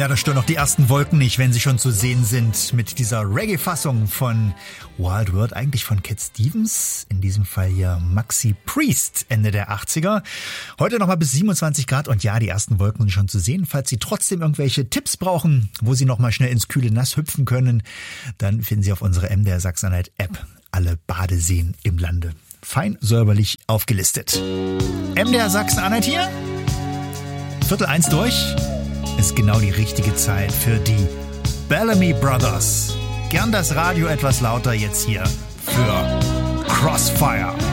Ja, da stören auch die ersten Wolken nicht, wenn sie schon zu sehen sind mit dieser Reggae-Fassung von Wild World, eigentlich von Cat Stevens, in diesem Fall hier Maxi Priest, Ende der 80er. Heute nochmal bis 27 Grad und ja, die ersten Wolken sind schon zu sehen. Falls Sie trotzdem irgendwelche Tipps brauchen, wo Sie nochmal schnell ins kühle Nass hüpfen können, dann finden Sie auf unserer MDR Sachsen-Anhalt-App alle Badeseen im Lande fein säuberlich aufgelistet. MDR Sachsen-Anhalt hier, 12:45 durch. Ist genau die richtige Zeit für die Bellamy Brothers. Gern das Radio etwas lauter jetzt hier für Crossfire.